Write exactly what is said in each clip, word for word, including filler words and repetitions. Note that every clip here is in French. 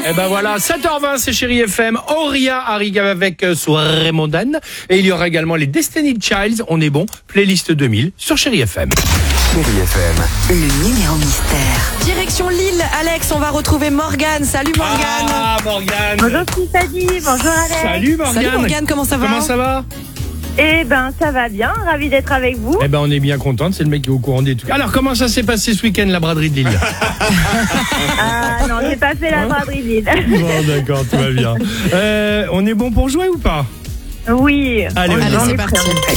Et ben voilà, sept heures vingt, c'est Chérie F M. Auria arrive avec Soirée mondaine. Et il y aura également les Destiny Childs. On est bon. Playlist deux mille sur Chérie F M. Chérie F M. Le numéro mystère. Direction Lille, Alex, on va retrouver Morgane. Salut Morgane. Ah, Morgane. Bonjour Tiffany, bonjour Alex. Salut Morgane. Salut Morgane, comment ça va? Comment ça va? Eh ben ça va bien, ravi d'être avec vous. Eh ben on est bien contente, c'est le mec qui est au courant des trucs. Alors comment ça s'est passé ce week-end, la braderie de Lille? Ah non, j'ai pas fait la braderie de Lille. Bon d'accord, tout va bien. Euh, on est bon pour jouer ou pas? Oui. Allez, on Allez, est c'est prêt, parti. on est prêt.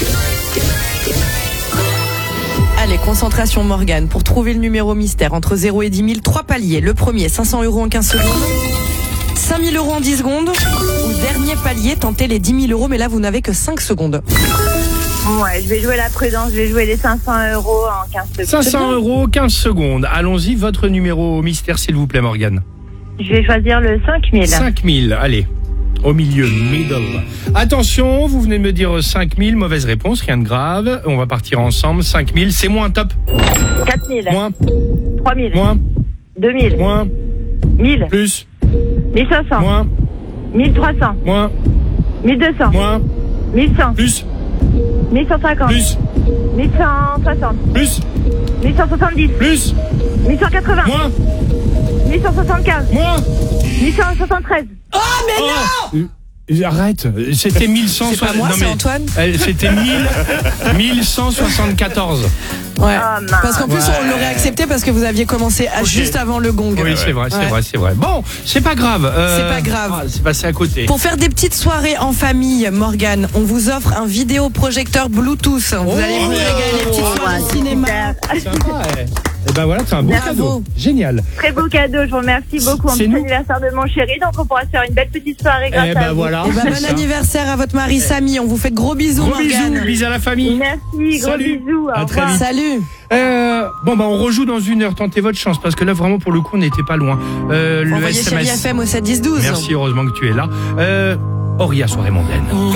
Allez, concentration Morgane. Pour trouver le numéro mystère, entre zéro et dix mille, trois paliers. Le premier, cinq cents euros en quinze secondes. cinq mille euros en dix secondes. Ou dernier palier, tentez les dix mille euros, mais là vous n'avez que cinq secondes. Ouais, je vais jouer la prudence, je vais jouer les cinq cents euros en quinze secondes. cinq cents euros, quinze secondes. Allons-y, votre numéro mystère s'il vous plaît Morgane. Je vais choisir le cinq mille. cinq mille, allez. Au milieu, middle. Attention, vous venez de me dire cinq mille, mauvaise réponse, rien de grave. On va partir ensemble. cinq mille, c'est moins top. quatre mille. Moins, trois mille. moins, deux mille. moins, mille. plus, mille cinq cents. moins, mille trois cents. moins, mille deux cents. moins, mille cent. plus, mille cent cinquante. plus, mille cent soixante. plus, mille cent soixante-dix. plus, mille cent quatre-vingts. moins, mille cent soixante-quinze. moins. mille cent soixante-treize. Oh mais non. Euh, Arrête, c'était mille cent C'est pas moi, non, c'est mais- Antoine. Euh, C'était mille, mille cent soixante-quatorze. Ouais. Oh, mince. Parce qu'en plus Ouais. on l'aurait accepté parce que vous aviez commencé à juste avant le gong. Oui, c'est vrai, c'est Ouais. vrai, c'est vrai. Bon, c'est pas grave. euh, C'est pas grave. ah, c'est passé à côté. Pour faire des petites soirées en famille, Morgane, on vous offre un vidéoprojecteur Bluetooth. Vous Oh, allez vous régaler, les petites oh, soirées ouais, cinéma. super. Sympa, eh. Eh ben voilà, c'est un beau Bravo. cadeau. Génial. Très beau cadeau, je vous remercie beaucoup. En C'est plus, nous. anniversaire de mon chéri, donc on pourra se faire une belle petite soirée grâce Eh à ben vous. voilà. Et bah, c'est bon ça. anniversaire à votre mari Samy. On vous fait de gros bisous, Gros Morgane. bisous, bisous à la famille. Merci, gros Salut. bisous. À Au très revoir. vite. Salut. Euh, bon bah on rejoue dans une heure. Tentez votre chance parce que là vraiment pour le coup on n'était pas loin. Euh, le Envoyez S chez M Chérie S. F M au sept dix douze. Merci, heureusement que tu es là. Euh, Auria soirée mondaine.